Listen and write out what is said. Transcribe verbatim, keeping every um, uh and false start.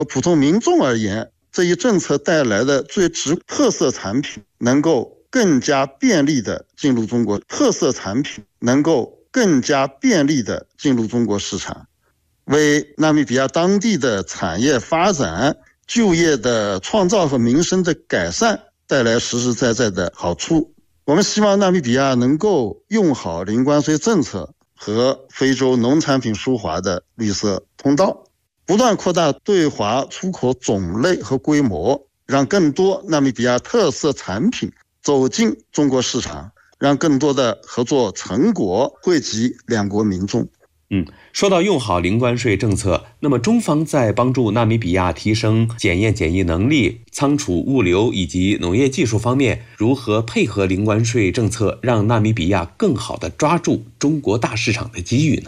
普通民众而言，这一政策带来的最值特色产品能够更加便利地进入中国，特色产品能够更加便利地进入中国市场，为纳米比亚当地的产业发展、就业的创造和民生的改善带来实实在在的好处。我们希望纳米比亚能够用好零关税政策和非洲农产品输华的绿色通道，不断扩大对华出口种类和规模，让更多纳米比亚特色产品走进中国市场，让更多的合作成果惠及两国民众。 嗯，说到用好零关税政策，那么中方在帮助纳米比亚提升检验检疫能力、仓储物流以及农业技术方面，如何配合零关税政策，让纳米比亚更好地抓住中国大市场的机遇呢？